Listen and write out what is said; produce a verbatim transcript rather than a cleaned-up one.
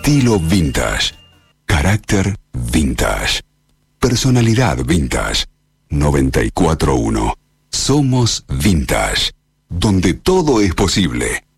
Estilo vintage. Carácter vintage. Personalidad vintage. noventa y cuatro punto uno. Somos Vintage. Donde todo es posible.